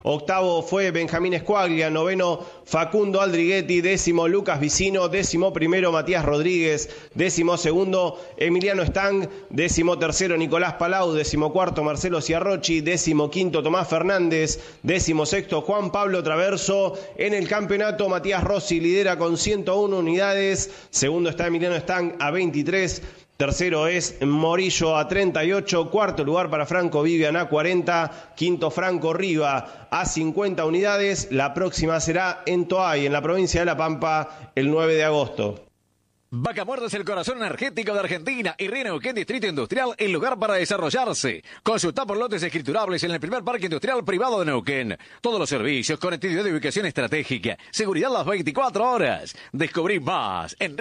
Octavo fue Benjamín Squaglia, noveno Facundo Aldriguetti, décimo Lucas Vicino, décimo primero Matías Rodríguez, décimo segundo Emiliano Stang, décimo tercero Nicolás Palau, décimo cuarto Marcelo Ciarrochi, décimo quinto Tomás Fernández, décimo sexto Juan Pablo Traverso. En el campeonato Matías Rossi lidera con 101 unidades, segundo está Emiliano Stang a 23. Tercero es Morillo a 38, cuarto lugar para Franco Vivian a 40, quinto Franco Riva a 50 unidades. La próxima será en Toay, en la provincia de La Pampa, el 9 de agosto. Vaca Muerta es el corazón energético de Argentina y Río Neuquén Distrito Industrial el lugar para desarrollarse. Consulta por lotes escriturables en el primer parque industrial privado de Neuquén. Todos los servicios, conectividad de ubicación estratégica, seguridad las 24 horas. Descubrí más en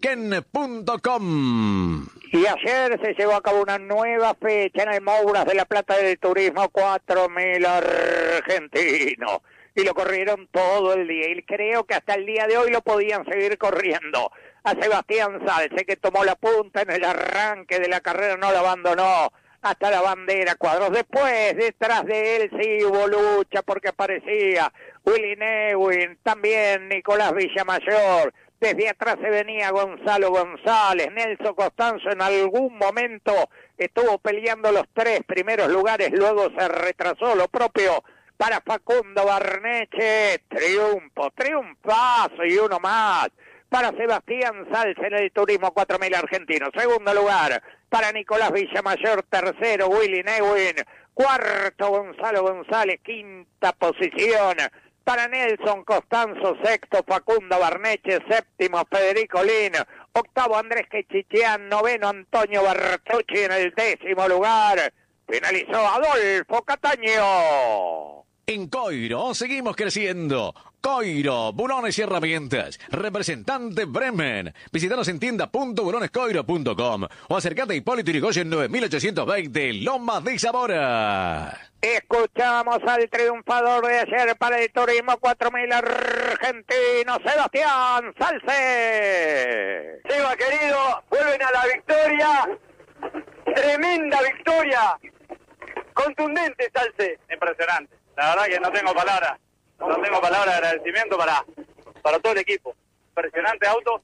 rioneuquén.com. Y ayer se llevó a cabo una nueva fecha en el Mouras de la Plata del Turismo 4000 argentinos. Y lo corrieron todo el día. Y creo que hasta el día de hoy lo podían seguir corriendo. A Sebastián Salce, que tomó la punta en el arranque de la carrera, no la abandonó hasta la bandera, cuadros. Después, detrás de él sí hubo lucha porque aparecía Willy Neuwin, también Nicolás Villamayor. Desde atrás se venía Gonzalo González, Nelson Costanzo en algún momento estuvo peleando los 3 primeros lugares, luego se retrasó lo propio para Facundo Barneche. Triunfazo y uno más para Sebastián Salce en el Turismo 4000 argentino. Segundo lugar para Nicolás Villamayor, tercero Willy Neuwin, cuarto Gonzalo González, quinta posición para Nelson Costanzo, sexto Facundo Barneche, séptimo Federico Lin, octavo Andrés Quechichián, noveno Antonio Bertucci en el 10º lugar. Finalizó Adolfo Cataño. En Coiro seguimos creciendo. Coiro, bulones y herramientas. Representante Bremen. Visítanos en tienda.bulonescoiro.com o acercate a Hipólito Yrigoyen 9820, Lomas de Zamora. Escuchamos al triunfador de ayer para el Turismo 4000 argentino, Sebastián Salce. Seba, querido, vuelven a la victoria. Tremenda victoria. Contundente, Salce. Impresionante. La verdad que no tengo palabras. No tengo palabras de agradecimiento para todo el equipo. Impresionante auto.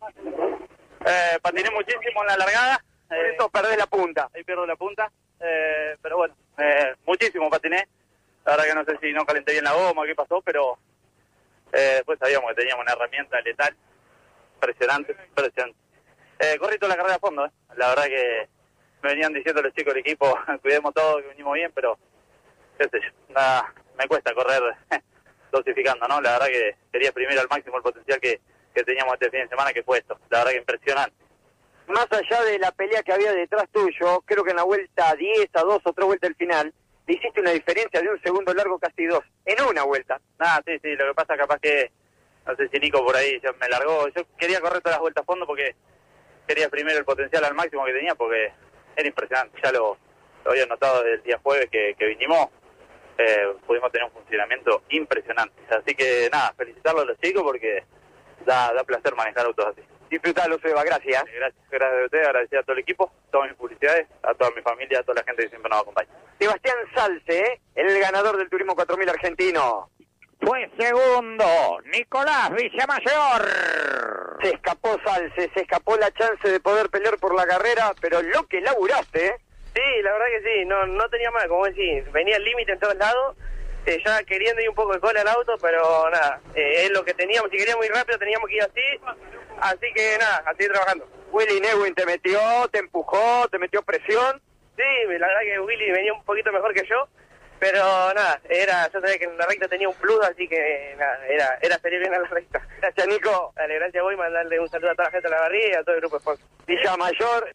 Patiné muchísimo en la largada. Por eso perdés la punta. Ahí pierdo la punta. Pero bueno, muchísimo patiné. La verdad que no sé si no calenté bien la goma, qué pasó, pero después sabíamos que teníamos una herramienta letal. Impresionante. Corrí toda la carrera a fondo. La verdad que me venían diciendo los chicos del equipo, cuidemos todo, que venimos bien, pero qué sé yo, nada, me cuesta correr dosificando, ¿no? La verdad que quería exprimir al máximo el potencial que teníamos este fin de semana, que fue esto. La verdad que impresionante. Más allá de la pelea que había detrás tuyo, creo que en la vuelta 10, a 2 o 3 vueltas al final, le hiciste una diferencia de un segundo largo, casi 2, en una vuelta. Sí, lo que pasa capaz que, no sé si Nico por ahí ya me largó. Yo quería correr todas las vueltas a fondo porque quería exprimir el potencial al máximo que tenía, porque era impresionante. Ya lo había notado desde el día jueves que vinimos. Pudimos tener un funcionamiento impresionante. Así que nada, felicitarlos a los chicos porque da placer manejar autos así. Disfrutalo, Seba, gracias. Gracias a ustedes, agradecer a todo el equipo, todas mis publicidades, a toda mi familia, a toda la gente que siempre nos acompaña. Sebastián Salce, el ganador del Turismo 4000 argentino. Fue segundo Nicolás Villamayor. Se escapó Salce, se escapó la chance de poder pelear por la carrera, pero lo que laburaste, Sí, la verdad que sí, no tenía más, como decís, venía al límite en todos lados, ya queriendo ir un poco de cola al auto, pero nada, es lo que teníamos, si queríamos ir rápido teníamos que ir así que nada, a seguir trabajando. Willy Neuwin te metió, te empujó, te metió presión. Sí, la verdad que Willy venía un poquito mejor que yo, pero nada, yo sabía que en la recta tenía un plus, así que nada, era salir bien a la recta. Gracias, Nico. Dale, gracias a vos y mandarle un saludo a toda la gente de la barriga y a todo el grupo de sponsors. Villamayor.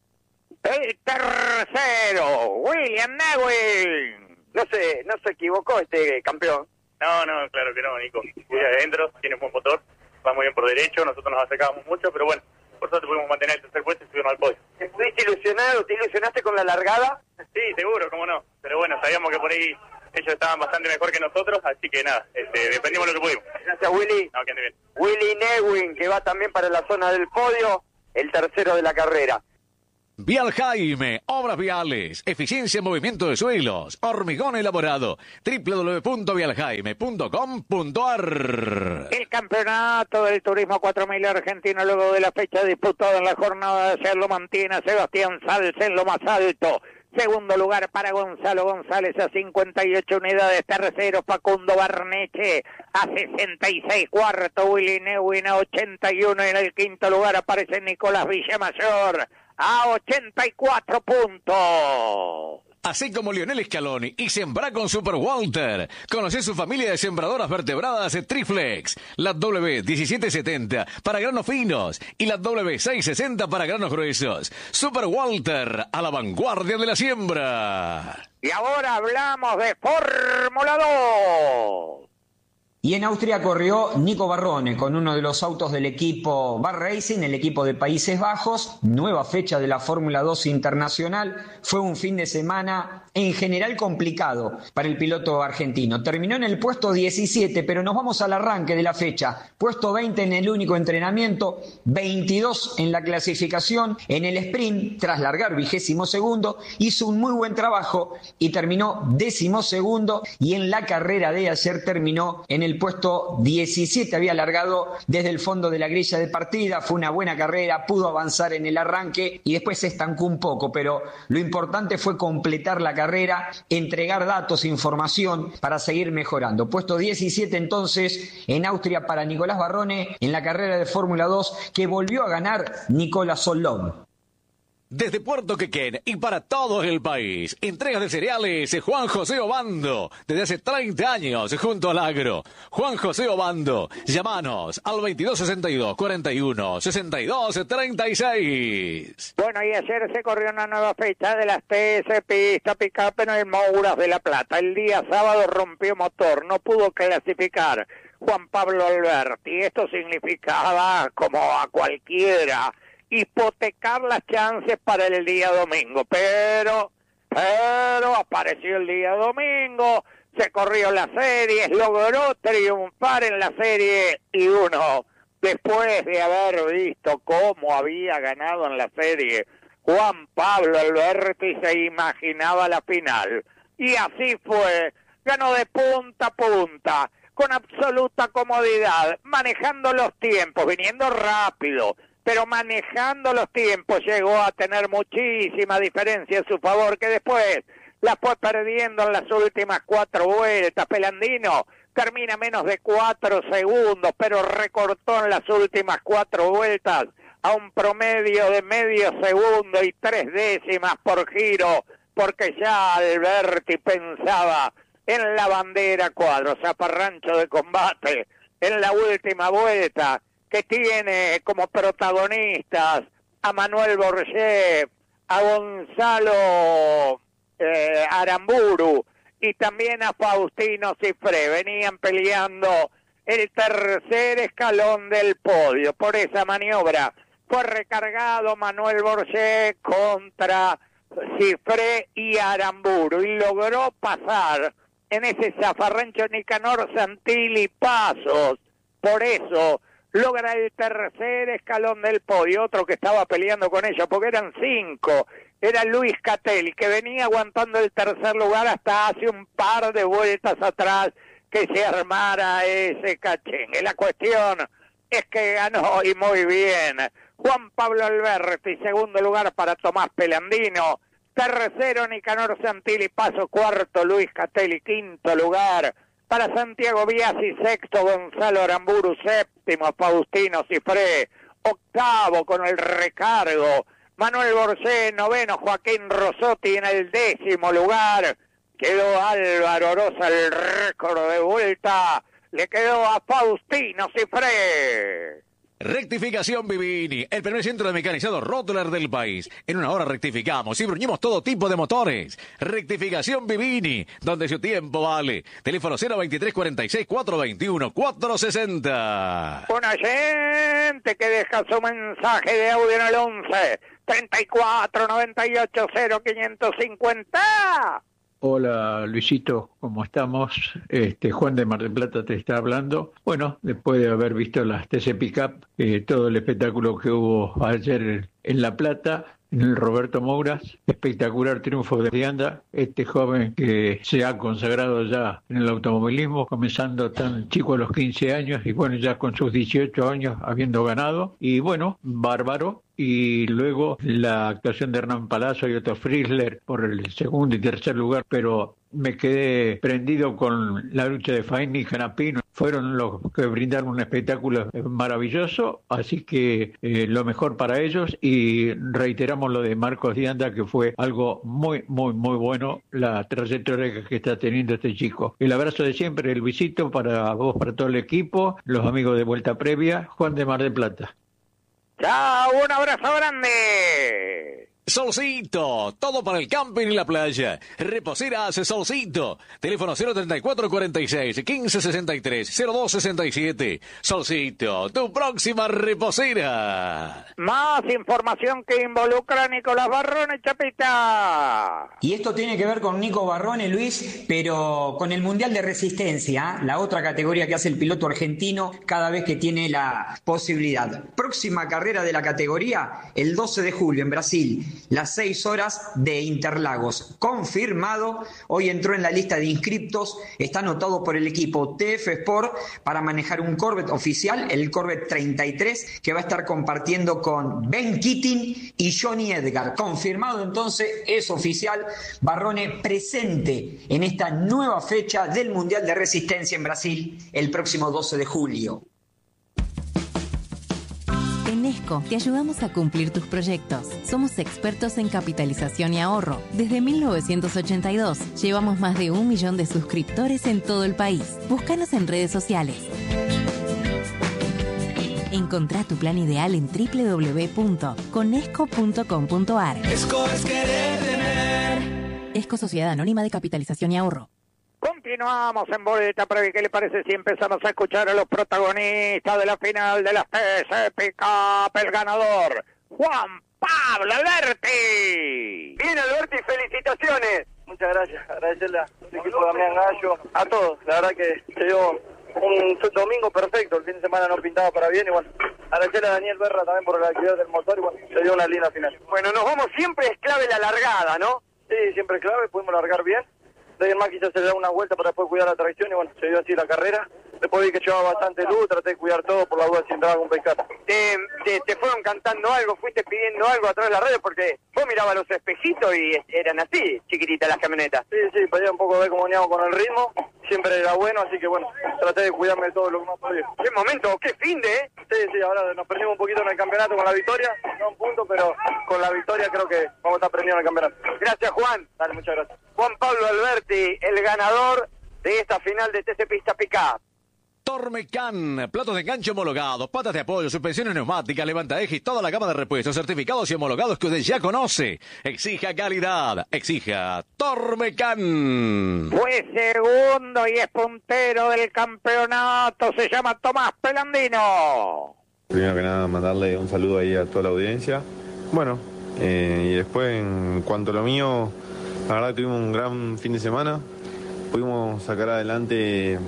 El tercero, William Neuwin. No se equivocó este campeón. No, claro que no, Nico. Muy adentro, tiene un buen motor, va muy bien por derecho, nosotros nos acercábamos mucho, pero bueno, por suerte pudimos mantener el tercer puesto y subirnos al podio. ¿Te pudiste ilusionar o te ilusionaste con la largada? Sí, seguro, cómo no. Pero bueno, sabíamos que por ahí ellos estaban bastante mejor que nosotros, así que nada, dependimos de lo que pudimos. Gracias, Willy. No, que ande bien. Willy Neuwin, que va también para la zona del podio, el tercero de la carrera. Vial Jaime, obras viales, eficiencia en movimiento de suelos, hormigón elaborado, www.vialjaime.com.ar. El campeonato del turismo 4000 argentino, luego de la fecha disputada en la jornada de ayer, lo mantiene a Sebastián Salce en lo más alto. Segundo lugar para Gonzalo González a 58 unidades. Tercero Facundo Barneche a 66. Cuarto Willy Neuwin a 81. Y en el quinto lugar aparece Nicolás Villamayor a 84 puntos. Así como Lionel Scaloni y Sembrá con Super Walter. Conoce su familia de sembradoras vertebradas Triflex. La W1770 para granos finos y la W660 para granos gruesos. Super Walter, a la vanguardia de la siembra. Y ahora hablamos de Fórmula 2. Y en Austria corrió Nico Barrone con uno de los autos del equipo Bar Racing, el equipo de Países Bajos. Nueva fecha de la Fórmula 2 internacional. Fue un fin de semana en general complicado para el piloto argentino. Terminó en el puesto 17, pero nos vamos al arranque de la fecha. Puesto 20 en el único entrenamiento, 22 en la clasificación. En el sprint, tras largar 22º, hizo un muy buen trabajo y terminó 12º. Y en la carrera de ayer terminó en el puesto 17, había largado desde el fondo de la grilla de partida. Fue una buena carrera, pudo avanzar en el arranque y después se estancó un poco, pero lo importante fue completar la carrera, entregar datos, información para seguir mejorando. Puesto 17 entonces en Austria para Nicolás Barrone en la carrera de Fórmula 2 que volvió a ganar Nicolás Solón. Desde Puerto Quequén y para todo el país, entregas de cereales Juan José Obando, desde hace 30 años junto al agro. Juan José Obando, llámanos al 2262 41 62 36. Bueno, y ayer se corrió una nueva fecha de las TS Pista Pick-up en el Mouras de La Plata. El día sábado rompió motor, no pudo clasificar Juan Pablo Alberti. Esto significaba, como a cualquiera, hipotecar las chances para el día domingo, pero apareció el día domingo, se corrió la serie, logró triunfar en la serie y uno, después de haber visto cómo había ganado en la serie Juan Pablo Alberti, se imaginaba la final, y así fue, ganó de punta a punta, con absoluta comodidad, manejando los tiempos, viniendo rápido, pero manejando los tiempos llegó a tener muchísima diferencia a su favor, que después la fue perdiendo en las últimas 4 vueltas. Pelandino termina menos de 4 segundos, pero recortó en las últimas 4 vueltas a un promedio de medio segundo y 3 décimas por giro, porque ya Alberti pensaba en la bandera cuadro, zafarrancho de combate, en la última vuelta, que tiene como protagonistas a Manuel Borget, a Gonzalo Aramburu y también a Faustino Cifré. Venían peleando el tercer escalón del podio. Por esa maniobra fue recargado Manuel Borget contra Cifré y Aramburu y logró pasar en ese zafarrancho Nicanor Santilli Pasos. Por eso logra el tercer escalón del podio, otro que estaba peleando con ellos, porque eran 5, era Luis Catelli, que venía aguantando el tercer lugar hasta hace un par de vueltas atrás que se armara ese cachengue. La cuestión es que ganó y muy bien Juan Pablo Alberti, segundo lugar para Tomás Pelandino, tercero Nicanor Santilli Paso, cuarto Luis Catelli, quinto lugar para Santiago Biasi, sexto Gonzalo Aramburu, séptimo Faustino Cifré, octavo con el recargo Manuel Borget, noveno Joaquín Rosotti, en el 10º lugar quedó Álvaro Orosa, el récord de vuelta le quedó a Faustino Cifré. Rectificación Vivini, el primer centro de mecanizado Rottler del país. En una hora rectificamos y bruñimos todo tipo de motores. Rectificación Vivini, donde su tiempo vale. Teléfono 023 46 421 460. Un oyente que deja su mensaje de audio en el 11 34 98 0550. Hola Luisito, ¿cómo estamos? Juan de Mar del Plata te está hablando. Bueno, después de haber visto las TC Pickup, todo el espectáculo que hubo ayer en La Plata, en el Roberto Mouras. Espectacular triunfo de Dianda, este joven que se ha consagrado ya en el automovilismo, comenzando tan chico a los 15 años y bueno, ya con sus 18 años habiendo ganado. Y bueno, bárbaro. Y luego la actuación de Hernán Palazzo y Otto Frizzler por el segundo y tercer lugar, pero me quedé prendido con la lucha de Faini y Canapino. Fueron los que brindaron un espectáculo maravilloso, así que lo mejor para ellos, y reiteramos lo de Marcos Dianda, que fue algo muy bueno la trayectoria que está teniendo este chico. El abrazo de siempre, el visito para vos, para todo el equipo, los amigos de Vuelta Previa, Juan de Mar del Plata. ¡Chao! ¡Un abrazo grande! Solcito, todo para el camping y la playa. Reposeras Solcito. Teléfono 034-46-1563-0267. Solcito, tu próxima reposera. Más información que involucra a Nicolás Barrone, Chapita. Y esto tiene que ver con Nico Barrone, Luis, pero con el Mundial de Resistencia, la otra categoría que hace el piloto argentino cada vez que tiene la posibilidad. Próxima carrera de la categoría, el 12 de julio en Brasil. Las 6 horas de Interlagos. Confirmado, hoy entró en la lista de inscriptos, está anotado por el equipo TF Sport para manejar un Corvette oficial, el Corvette 33, que va a estar compartiendo con Ben Keating y Johnny Edgar. Confirmado entonces, es oficial, Barrone presente en esta nueva fecha del Mundial de Resistencia en Brasil el próximo 12 de julio. En Nesco te ayudamos a cumplir tus proyectos. Somos expertos en capitalización y ahorro. Desde 1982 llevamos más de 1 millón de suscriptores en todo el país. Búscanos en redes sociales. Encontrá tu plan ideal en www.conesco.com.ar. Esco es querer tener. Esco Sociedad Anónima de Capitalización y Ahorro. Continuamos en Vuelta Previa. ¿Qué le parece si empezamos a escuchar a los protagonistas de la final de las TC Pickup? El ganador, Juan Pablo Alberti. Bien, Alberti, felicitaciones. Muchas gracias, agradecerle al equipo de Damián Gallo, a todos. La verdad que se dio un domingo perfecto, el fin de semana no pintaba para bien y bueno, agradecerle a Daniel Berra también por la actividad del motor y bueno, se dio una linda final. Bueno, nos vamos, siempre es clave la largada, ¿no? Sí, siempre es clave, pudimos largar bien. De más quise acelerar una vuelta para después cuidar la tracción y bueno, se dio así la carrera. Después vi que llevaba bastante luz, traté de cuidar todo por la duda si entraba algún pescado. ¿Te fueron cantando algo, fuiste pidiendo algo a través de la radio? Porque vos mirabas los espejitos y eran así, chiquititas las camionetas. Sí, pedía un poco ver cómo veníamos con el ritmo. Siempre era bueno, así que bueno, traté de cuidarme de todo lo que más podía. ¿Qué momento? ¿Qué fin de? Sí, ahora nos perdimos un poquito en el campeonato con la victoria, no un punto, pero con la victoria creo que vamos a estar prendidos en el campeonato. Gracias, Juan. Dale, muchas gracias. Juan Pablo Alberti, el ganador de esta final de TC Pista Pickup. Tormecan, platos de enganche homologados, patas de apoyo, suspensiones neumáticas, levantaejes, toda la gama de repuestos, certificados y homologados que usted ya conoce. Exija calidad, exija Tormecan. Fue segundo y es puntero del campeonato, se llama Tomás Pelandino. Primero que nada, mandarle un saludo ahí a toda la audiencia. Bueno, y después en cuanto a lo mío, la verdad que tuvimos un gran fin de semana. Pudimos sacar adelante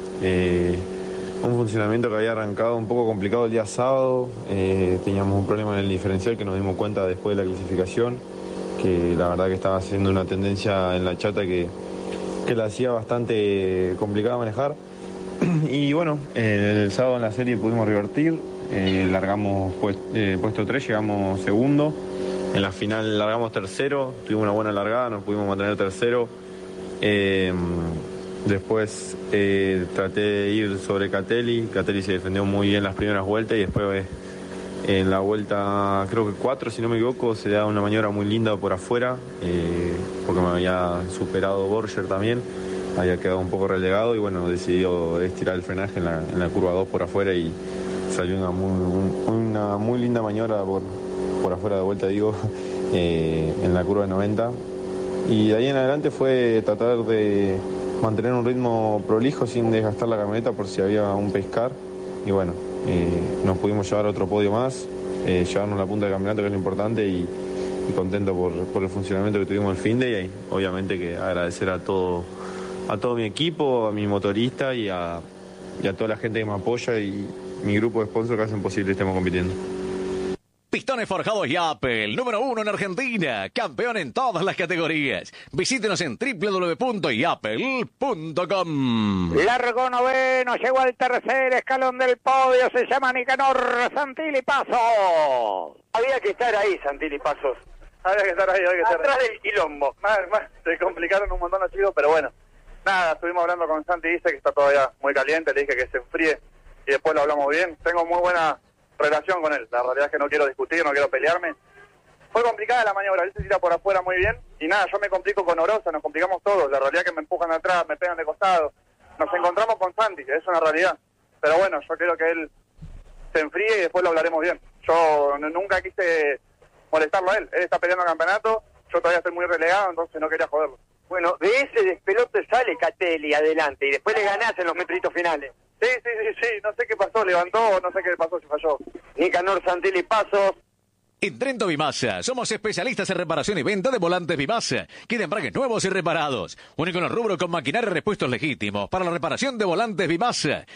un funcionamiento que había arrancado un poco complicado el día sábado. Teníamos un problema en el diferencial que nos dimos cuenta después de la clasificación, que la verdad que estaba haciendo una tendencia en la chata que la hacía bastante complicada manejar. Y bueno, el sábado en la serie pudimos revertir, largamos puesto 3, llegamos segundo. En la final largamos tercero, tuvimos una buena largada, nos pudimos mantener tercero. Después traté de ir sobre Catelli se defendió muy bien las primeras vueltas y después en la vuelta creo que 4, si no me equivoco, se da una maniobra muy linda por afuera, porque me había superado Borger también, había quedado un poco relegado y bueno, decidió estirar el frenaje en la curva 2 por afuera y salió una muy linda maniobra por afuera de vuelta, digo, en la curva de 90. Y de ahí en adelante fue tratar de mantener un ritmo prolijo sin desgastar la camioneta por si había un pescar. Y bueno, nos pudimos llevar otro podio más, llevarnos la punta del campeonato, que es lo importante, y contento por el funcionamiento que tuvimos el fin de. Y ahí, obviamente que agradecer a todo mi equipo, a mi motorista y a toda la gente que me apoya y mi grupo de sponsors que hacen posible que estemos compitiendo. Pistones forjados y Apple, número 1 en Argentina, campeón en todas las categorías. Visítenos en www.yapel.com. Largo noveno, llegó al tercer escalón del podio, se llama Nicanor Santilli Pasos. Había que estar ahí, Santilli Pasos. Había que estar ahí. Atrás del quilombo. Más, se complicaron un montón los chicos, pero bueno. Nada, estuvimos hablando con Santi, dice que está todavía muy caliente, le dije que se enfríe y después lo hablamos bien. Tengo muy buena relación con él, la realidad es que no quiero discutir, no quiero pelearme. Fue complicada la maniobra, él se tira por afuera muy bien y nada, yo me complico con Orosa, nos complicamos todos, la realidad es que me empujan atrás, me pegan de costado. Nos encontramos con Santi, es una realidad, pero bueno, yo quiero que él se enfríe y después lo hablaremos bien. Yo nunca quise molestarlo a él está peleando el campeonato, yo todavía estoy muy relegado, entonces no quería joderlo. Bueno, de ese despelote sale Catelli adelante y después le ganás en los metritos finales. Sí, no sé qué pasó, levantó, no sé qué pasó, se falló. Nicanor Santilli Pasos. En Trento Vimasa, somos especialistas en reparación y venta de volantes Vimasa. Quieren embragues nuevos y reparados. Único en el rubro con maquinaria y repuestos legítimos para la reparación de volantes Vimasa.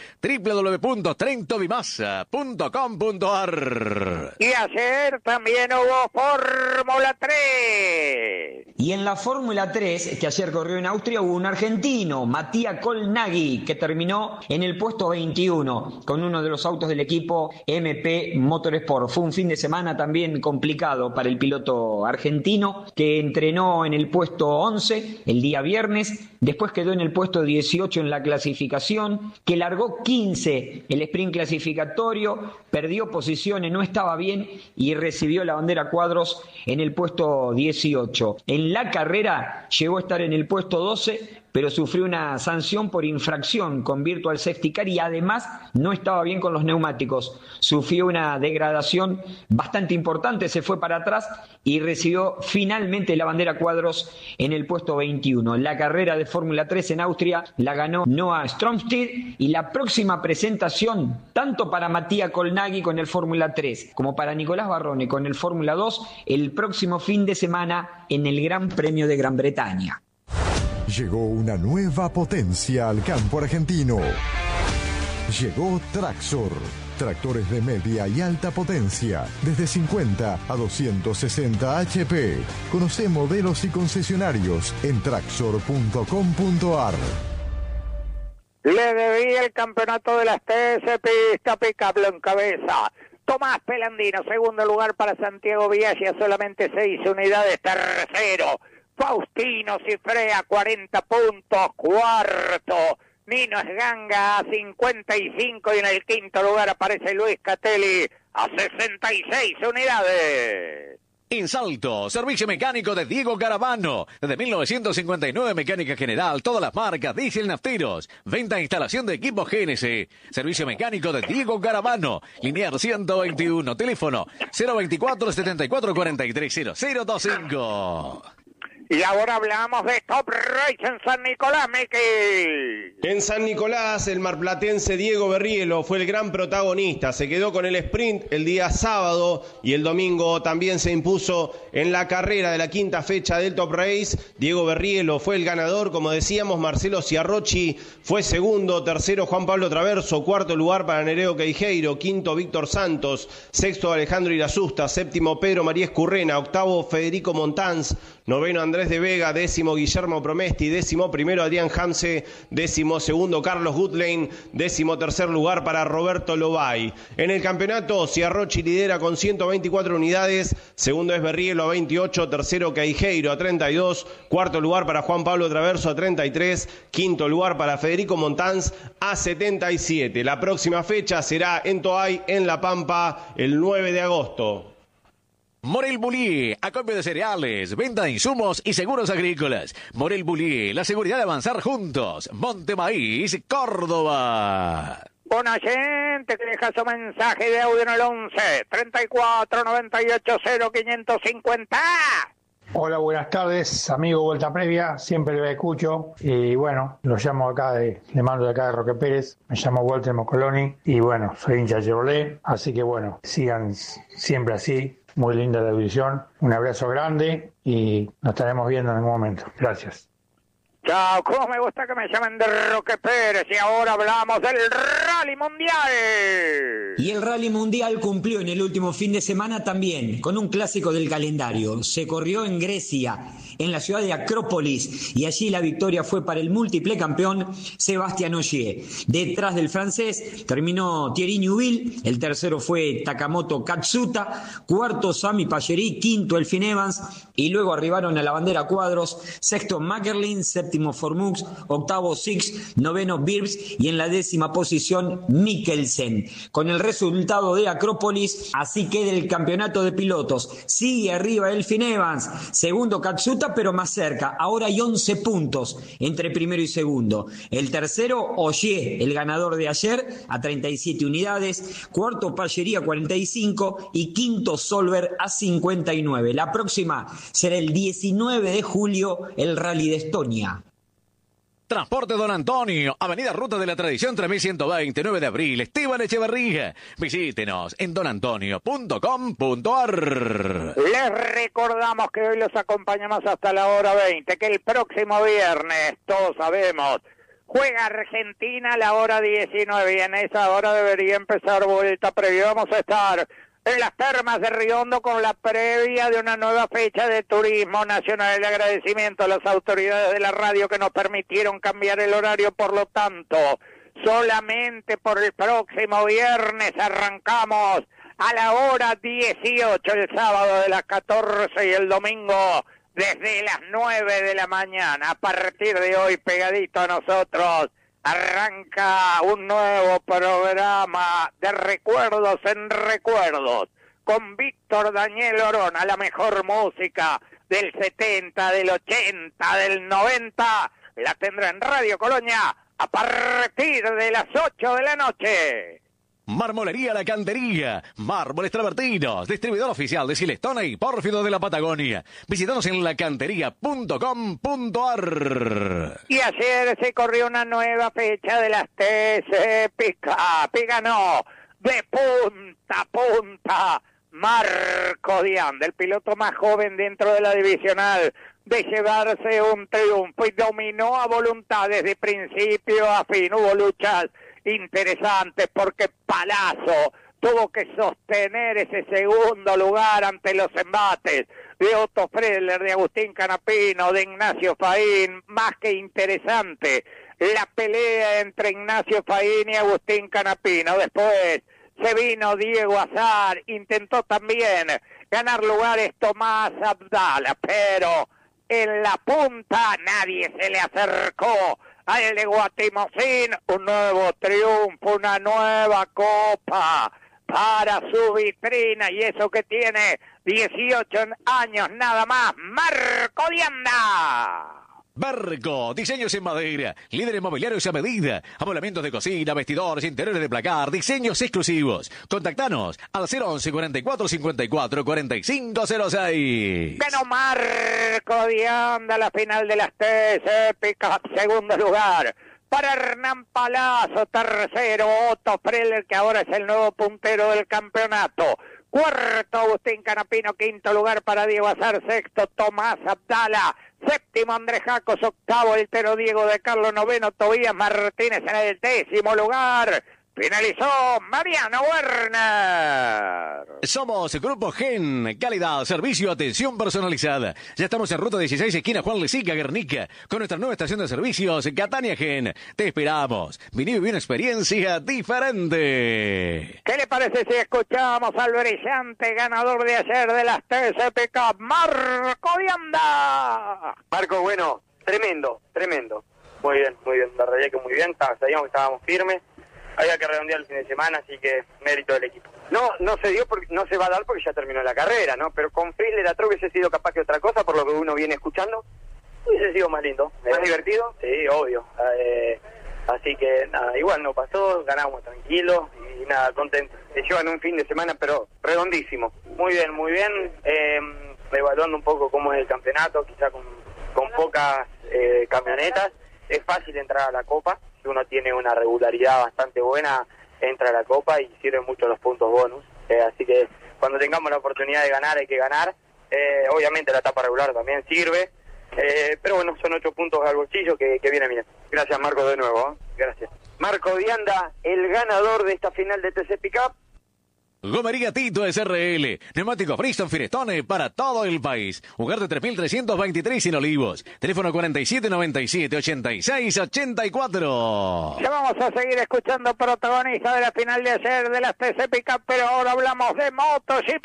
www.trentovimasa.com.ar. Y ayer también hubo Fórmula 3. Y en la Fórmula 3, que ayer corrió en Austria, hubo un argentino, Mattia Colnaghi, que terminó en el puesto 21 con uno de los autos del equipo MP Motorsport. Fue un fin de semana también complicado para el piloto argentino, que entrenó en el puesto 11 el día viernes, después quedó en el puesto 18 en la clasificación, que largó 15 el sprint clasificatorio, perdió posiciones, no estaba bien y recibió la bandera cuadros en el puesto 18. En la carrera llegó a estar en el puesto 12, pero sufrió una sanción por infracción con Virtual Safety Car y además no estaba bien con los neumáticos. Sufrió una degradación bastante importante, se fue para atrás y recibió finalmente la bandera cuadros en el puesto 21. La carrera de Fórmula 3 en Austria la ganó Noah Stromstead y la próxima presentación, tanto para Mattia Colnaghi con el Fórmula 3 como para Nicolás Barrone con el Fórmula 2, el próximo fin de semana en el Gran Premio de Gran Bretaña. Llegó una nueva potencia al campo argentino. Llegó Traxor. Tractores de media y alta potencia, desde 50 a 260 HP. Conoce modelos y concesionarios en traxor.com.ar. Le debía el campeonato de las TC Pista Picable en cabeza. Tomás Pelandino, segundo lugar para Santiago Viaggia, solamente 6 unidades, tercero. Faustino Cifrea, 40 puntos, cuarto. Nino Esganga a 55 y en el quinto lugar aparece Luis Catelli a 66 unidades. En Salto, servicio mecánico de Diego Garavano. Desde 1959, mecánica general, todas las marcas, diésel, nafteros. Venta e instalación de equipos GNC. Servicio mecánico de Diego Garavano. Linear 121, teléfono 024 74 43 0025. Y ahora hablamos de Top Race en San Nicolás, Miki. En San Nicolás, el marplatense Diego Berrielo fue el gran protagonista. Se quedó con el sprint el día sábado y el domingo también se impuso en la carrera de la quinta fecha del Top Race. Diego Berrielo fue el ganador, como decíamos. Marcelo Ciarrochi fue segundo, tercero Juan Pablo Traverso, cuarto lugar para Nereo Queijeiro, quinto Víctor Santos, sexto Alejandro Irasusta, séptimo Pedro María Escurrena, octavo Federico Montanz, noveno Andrés de Vega, décimo Guillermo Promesti, décimo primero Adrián Hamse, décimo segundo Carlos Gutlein, décimo tercer lugar para Roberto Lobay. En el campeonato, Ciarrochi lidera con 124 unidades, segundo es Berrielo a 28, tercero Queijeiro a 32, cuarto lugar para Juan Pablo Traverso a 33, quinto lugar para Federico Montanz a 77. La próxima fecha será en Toay, en La Pampa, el 9 de agosto. Morel Bullier, acopio de cereales, venta de insumos y seguros agrícolas. Morel Bullier, la seguridad de avanzar juntos. Monte Maíz, Córdoba. Un oyente que deja su mensaje de audio en el 11 34 98 0 550. Hola, buenas tardes, amigo Vuelta Previa, siempre lo escucho y bueno, lo llamo acá, le mando de acá de Roque Pérez, me llamo Walter Moscoloni y bueno, soy hincha de Chevrolet, así que bueno, sigan siempre así. Muy linda la audición, un abrazo grande y nos estaremos viendo en algún momento. Gracias. Chao, cómo me gusta que me llamen de Roque Pérez y ahora hablamos del Rally Mundial. Y el Rally Mundial cumplió en el último fin de semana también con un clásico del calendario. Se corrió en Grecia, en la ciudad de Acrópolis, y allí la victoria fue para el múltiple campeón Sébastien Ogier. Detrás del francés terminó Thierry Neuville, el tercero fue Takamoto Katsuta, cuarto Sami Pagerie, quinto Elfyn Evans, y luego arribaron a la bandera cuadros, sexto Mackerlin, séptimo Formux, octavo Six, noveno Birbs y en la 10ª posición Mikkelsen. Con el resultado de Acrópolis, así queda el campeonato de pilotos. Sigue arriba Elfyn Evans, segundo Katsuta, pero más cerca. Ahora hay 11 puntos entre primero y segundo. El tercero, Ogier, el ganador de ayer, a 37 unidades. Cuarto, Pagerie a 45 y quinto, Solberg a 59. La próxima será el 19 de julio, el Rally de Estonia. Transporte Don Antonio, Avenida Ruta de la Tradición 3120, 9 de abril, Esteban Echeverría. Visítenos en donantonio.com.ar. Les recordamos que hoy los acompañamos hasta la hora 20, que el próximo viernes, todos sabemos, juega Argentina a la hora 19 y en esa hora debería empezar vuelta previa. Vamos a estar en las termas de Riondo con la previa de una nueva fecha de turismo nacional. El agradecimiento a las autoridades de la radio que nos permitieron cambiar el horario, por lo tanto, solamente por el próximo viernes arrancamos a la hora 18, el sábado de las 14 y el domingo desde las 9 de la mañana. A partir de hoy, pegadito a nosotros, arranca un nuevo programa de recuerdos en recuerdos con Víctor Daniel Orona, la mejor música del 70, del 80, del 90, la tendrá en Radio Colonia a partir de las 8 de la noche. Marmolería La Cantería, mármoles travertinos, distribuidor oficial de Silestone y Pórfido de la Patagonia. Visítanos en lacantería.com.ar. Y ayer se corrió una nueva fecha de las TC Pickup y ganó de punta a punta Marco Dianda, el piloto más joven dentro de la divisional, de llevarse un triunfo, y dominó a voluntad desde principio a fin. Hubo luchas interesantes porque Palazzo tuvo que sostener ese segundo lugar ante los embates de Otto Frehler, de Agustín Canapino, de Ignacio Faín. Más que interesante la pelea entre Ignacio Faín y Agustín Canapino. Después se vino Diego Azar, intentó también ganar lugares Tomás Abdala, pero en la punta nadie se le acercó al de Guatimozín. Un nuevo triunfo, una nueva copa para su vitrina, y eso que tiene 18 años nada más, Marco Dianda. Barco, diseños en madera, líderes mobiliarios a medida, amoblamientos de cocina, vestidores, interiores de placar, diseños exclusivos. Contactanos al 011 44 54 4506. Ganó Marco Dianda la final de las TC Pickup, segundo lugar para Hernán Palazzo, tercero Otto Frehler, que ahora es el nuevo puntero del campeonato. Cuarto Agustín Canapino, quinto lugar para Diego Azar, sexto Tomás Abdala, séptimo Andrés Jacos, octavo el Tero Diego de Carlos, noveno Tobías Martínez en el 10º lugar. Finalizó Mariano Werner. Somos Grupo Gen, calidad, servicio, atención personalizada. Ya estamos en ruta 16, esquina Juan Lesica, Guernica, con nuestra nueva estación de servicios, Catania Gen. Te esperamos. Vení y viví una experiencia diferente. ¿Qué le parece si escuchamos al brillante ganador de ayer de las TC Pickup, Marco Dianda? Marco, bueno, tremendo. Muy bien. La realidad es que muy bien, sabíamos que estábamos firmes. Había que redondear el fin de semana, así que mérito del equipo. No se dio, porque no se va a dar porque ya terminó la carrera, ¿no? Pero con Frehler atrás hubiese sido capaz que otra cosa, por lo que uno viene escuchando. Hubiese sido más lindo. ¿Más divertido? Sí, obvio. Así que nada, igual no pasó, ganamos tranquilos y nada, contentos. Se llevan un fin de semana, pero redondísimo. Muy bien. Evaluando un poco cómo es el campeonato, quizá con pocas camionetas. Es fácil entrar a la Copa. Si uno tiene una regularidad bastante buena, entra a la Copa y sirven mucho los puntos bonus. Así que cuando tengamos la oportunidad de ganar, hay que ganar. Obviamente la etapa regular también sirve. Pero bueno, son 8 puntos al bolsillo que viene bien. Gracias, Marco, de nuevo. Gracias. Marco Dianda, el ganador de esta final de TC Pickup. Gomería Tito SRL, neumáticos Bristol Firestone para todo el país. Ugarte 3323 en Olivos. Teléfono 4797-8684. Ya vamos a seguir escuchando protagonistas de la final de ayer de las TC Pickup, pero ahora hablamos de MotoGP.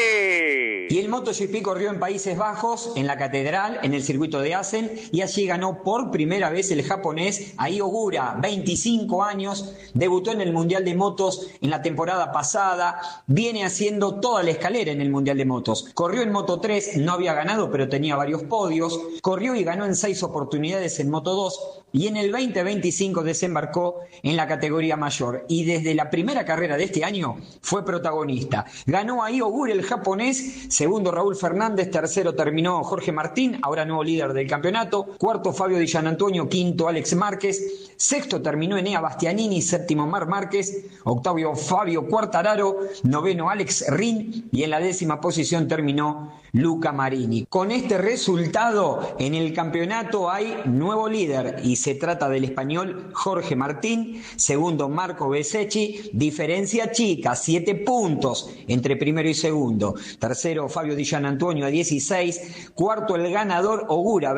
Y el MotoGP corrió en Países Bajos, en la Catedral, en el circuito de Assen, y allí ganó por primera vez el japonés Ai Ogura, 25 años, debutó en el Mundial de Motos en la temporada pasada. Viene haciendo toda la escalera en el Mundial de Motos. Corrió en Moto 3, no había ganado, pero tenía varios podios. Corrió y ganó en 6 oportunidades en Moto 2 y en el 2025 desembarcó en la categoría mayor. Y desde la primera carrera de este año fue protagonista. Ganó Ai Ogura, el japonés, segundo Raúl Fernández, tercero terminó Jorge Martín, ahora nuevo líder del campeonato, cuarto Fabio Di Gianantonio, quinto Alex Márquez, sexto terminó Enea Bastianini, séptimo Marc Márquez, octavo Fabio Quartararo, noveno Alex Rin y en la 10ª posición terminó Luca Marini. Con este resultado en el campeonato hay nuevo líder y se trata del español Jorge Martín, segundo Marco Bezzecchi, diferencia chica, 7 puntos entre primero y segundo, tercero Fabio Di Gianantonio a 16, cuarto el ganador Ogura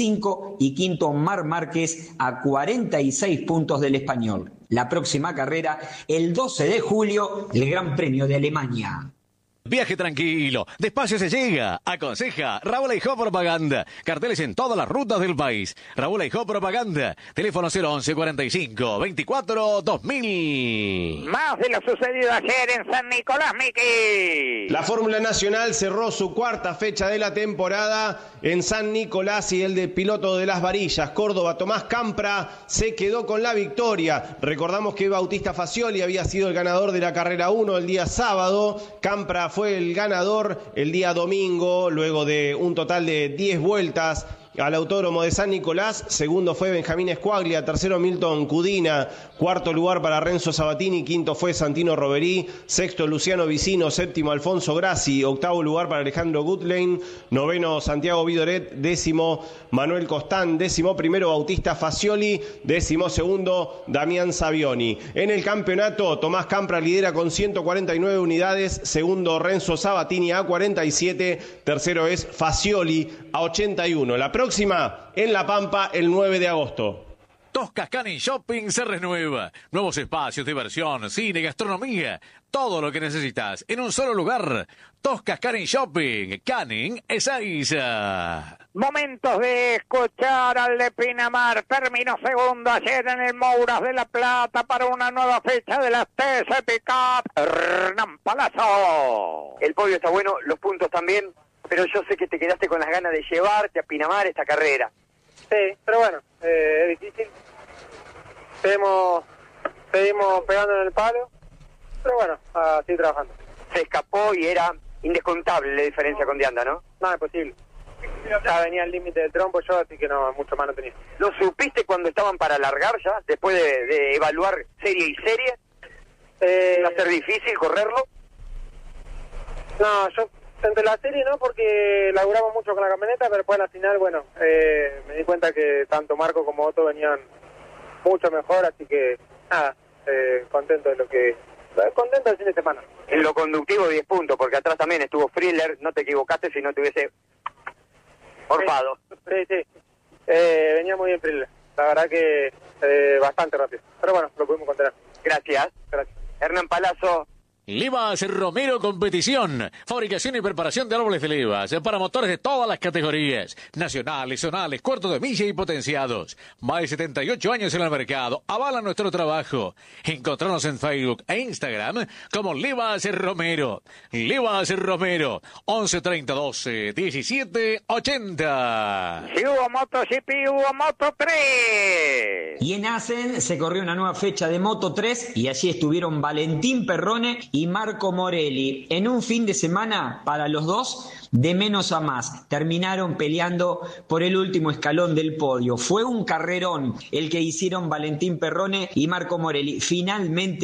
25 y quinto Marc Márquez a 46 puntos del español. La próxima carrera, el 12 de julio, el Gran Premio de Alemania. Viaje tranquilo, despacio se llega. Aconseja Raúl Aijó Propaganda. Carteles en todas las rutas del país. Raúl Aijó Propaganda. Teléfono 011 45 24 2000. Más de lo sucedido ayer en San Nicolás, Miki. La Fórmula Nacional cerró su cuarta fecha de la temporada en San Nicolás y el de piloto de las varillas, Córdoba, Tomás Campra, se quedó con la victoria. Recordamos que Bautista Facioli había sido el ganador de la carrera 1 el día sábado. Campra fue el ganador el día domingo, luego de un total de 10 vueltas al Autódromo de San Nicolás. Segundo fue Benjamín Squaglia, tercero Milton Cudina, cuarto lugar para Renzo Sabatini, quinto fue Santino Roverí, sexto Luciano Vicino, séptimo Alfonso Grassi, octavo lugar para Alejandro Gutlein, noveno Santiago Vidoret, décimo Manuel Costán, décimo primero Bautista Facioli, décimo segundo Damián Savioni. En el campeonato, Tomás Campra lidera con 149 unidades, segundo Renzo Sabatini a 47, tercero es Facioli a 81. La próxima en La Pampa el 9 de agosto. Toscas Canning Shopping se renueva. Nuevos espacios, diversión, cine, gastronomía. Todo lo que necesitas en un solo lugar. Toscas Canning Shopping. Canning Ezeiza. Momentos de escuchar al de Pinamar. Terminó segundo ayer en el Mouras de La Plata para una nueva fecha de las TC Pickup. Hernán Palazzo. El podio está bueno, los puntos también, pero yo sé que te quedaste con las ganas de llevarte a Pinamar esta carrera. Sí, pero bueno, es difícil. Seguimos pegando en el palo, pero bueno, a seguir trabajando. Se escapó y era indescontable la diferencia con Dianda, ¿no? No, es posible. Ya venía al límite del trompo yo, así que no, mucho más no tenía. ¿Lo supiste cuando estaban para largar ya, después de evaluar serie y serie? ¿Va a ser difícil correrlo? No, yo entre la serie no, porque laburamos mucho con la camioneta, pero después a la final, bueno, me di cuenta que tanto Marco como Otto venían mucho mejor, así que nada, contento del fin de semana. En lo conductivo 10 puntos, porque atrás también estuvo Friller, no te equivocaste si no te hubiese orfado. Sí. Venía muy bien Friller, la verdad que bastante rápido, pero bueno, lo pudimos contener. Gracias. Hernán Palazzo. Levas Romero Competición. Fabricación y preparación de árboles de levas para motores de todas las categorías. Nacionales, zonales, cuartos de milla y potenciados. Más de 78 años en el mercado. Avala nuestro trabajo. Encontrarnos en Facebook e Instagram como Levas Romero. Levas Romero. 11 30 12 17 80. Si hubo MotoGP, hubo Moto 3. Y en Assen se corrió una nueva fecha de Moto 3 y allí estuvieron Valentín Perrone y Marco Morelli, en un fin de semana para los dos de menos a más. Terminaron peleando por el último escalón del podio. Fue un carrerón el que hicieron Valentín Perrone y Marco Morelli. Finalmente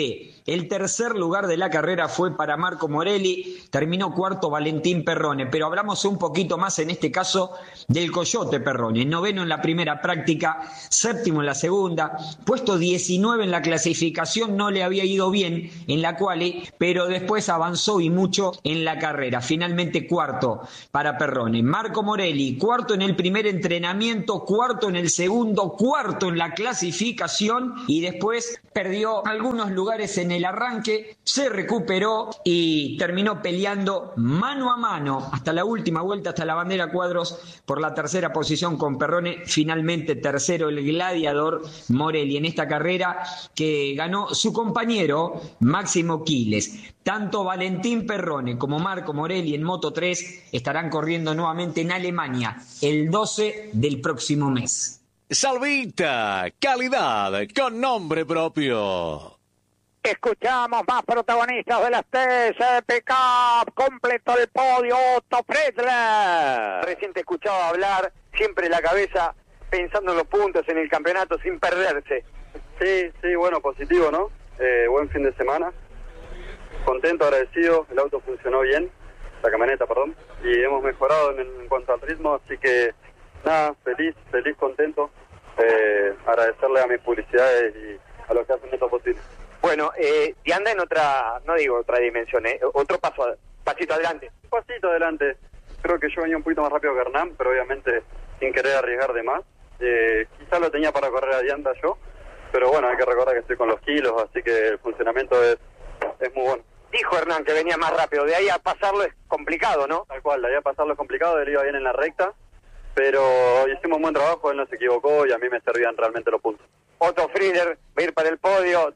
El tercer lugar de la carrera fue para Marco Morelli, terminó cuarto Valentín Perrone, pero hablamos un poquito más en este caso del Coyote Perrone, noveno en la primera práctica, séptimo en la segunda, puesto 19 en la clasificación, no le había ido bien en la quali, pero después avanzó y mucho en la carrera, finalmente cuarto para Perrone. Marco Morelli, cuarto en el primer entrenamiento, cuarto en el segundo, cuarto en la clasificación y después perdió algunos lugares en el arranque, se recuperó y terminó peleando mano a mano hasta la última vuelta, hasta la bandera cuadros por la tercera posición con Perrone, finalmente tercero el gladiador Morelli en esta carrera que ganó su compañero Máximo Quiles. Tanto Valentín Perrone como Marco Morelli en Moto 3 estarán corriendo nuevamente en Alemania el 12 del próximo mes. Salvita, calidad con nombre propio. Escuchamos más protagonistas de las TCP Cup. Completó el podio Otto Friedler. Recién te escuchaba hablar, siempre la cabeza pensando en los puntos, en el campeonato, sin perderse. Sí, bueno, positivo, ¿no? Buen fin de semana. Contento, agradecido, el auto funcionó bien, la camioneta, perdón, y hemos mejorado en cuanto al ritmo, así que nada, feliz, contento. Agradecerle a mis publicidades y a los que hacen esto posible. Bueno, y anda en otra, no digo otra dimensión, otro pasito adelante. Un pasito adelante. Creo que yo venía un poquito más rápido que Hernán, pero obviamente sin querer arriesgar de más. Quizás lo tenía para correr a Dianda yo, pero bueno, hay que recordar que estoy con los kilos, así que el funcionamiento es muy bueno. Dijo Hernán que venía más rápido, de ahí a pasarlo es complicado, ¿no? Tal cual, de ahí a pasarlo es complicado, él iba bien en la recta, pero hicimos un buen trabajo, él no se equivocó y a mí me servían realmente los puntos. Otto Friedler va a ir para el podio.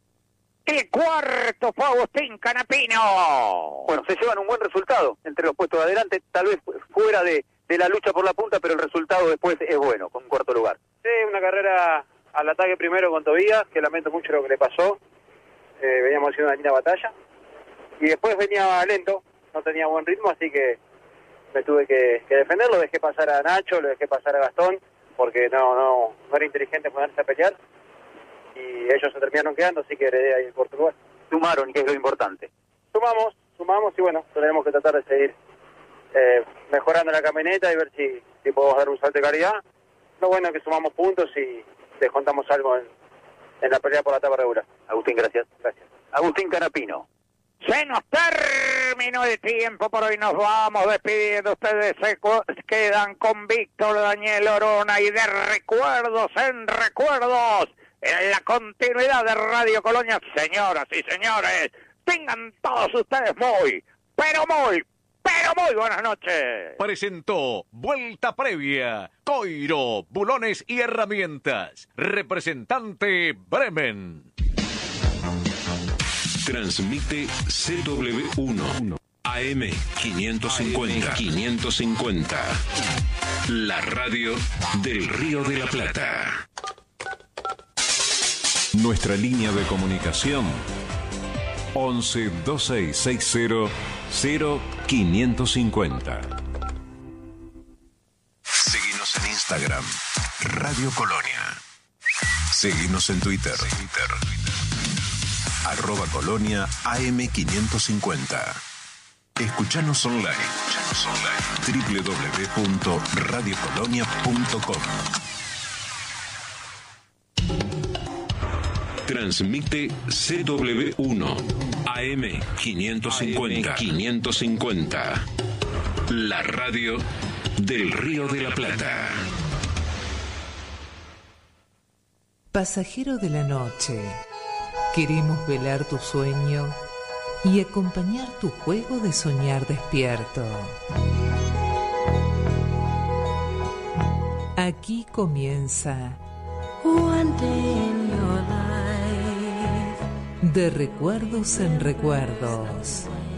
El cuarto fue Agustín Canapino. Bueno, se llevan un buen resultado entre los puestos de adelante, tal vez fuera de la lucha por la punta, pero el resultado después es bueno, con un cuarto lugar. Sí, una carrera al ataque primero con Tobías, que lamento mucho lo que le pasó. Veníamos haciendo una linda batalla. Y después venía lento, no tenía buen ritmo, así que me tuve que defenderlo. Dejé pasar a Nacho, lo dejé pasar a Gastón, porque no era inteligente ponerse a pelear. Y ellos se terminaron quedando, así que heredé ahí el cuarto lugar. Sumaron, que es lo importante. Sumamos y bueno, tenemos que tratar de seguir mejorando la camioneta y ver si podemos dar un salto de calidad. Lo bueno es que sumamos puntos y descontamos algo en la pelea por la etapa regular. Agustín, gracias. Agustín Canapino. Se nos terminó el tiempo, por hoy nos vamos despidiendo. Ustedes se quedan con Víctor Daniel Orona y de recuerdos en recuerdos. En la continuidad de Radio Colonia, señoras y señores, tengan todos ustedes muy buenas noches. Presentó Vuelta Previa, Coiro, Bulones y Herramientas. Representante Bremen. Transmite CW1 AM 550. La radio del Río de la Plata. Nuestra línea de comunicación 11 2660 0550. Seguinos en Instagram, Radio Colonia. Seguinos en Twitter. @Colonia AM550. Escuchanos online. www.radiocolonia.com. Transmite CW1 AM550. La radio del Río de la Plata. Pasajero de la noche, queremos velar tu sueño y acompañar tu juego de soñar despierto. Aquí comienza One Day in Your Life. De recuerdos en recuerdos.